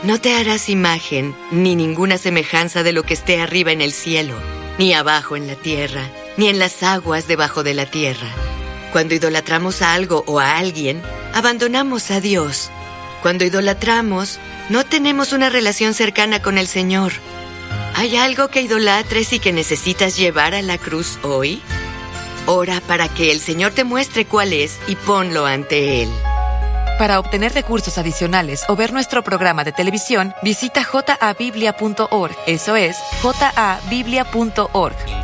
No te harás imagen ni ninguna semejanza de lo que esté arriba en el cielo, ni abajo en la tierra, ni en las aguas debajo de la tierra. Cuando idolatramos a algo o a alguien, abandonamos a Dios. Cuando idolatramos, no tenemos una relación cercana con el Señor. ¿Hay algo que idolatres y que necesitas llevar a la cruz hoy? Ora para que el Señor te muestre cuál es y ponlo ante Él. Para obtener recursos adicionales o ver nuestro programa de televisión, visita jabiblia.org. Eso es, jabiblia.org.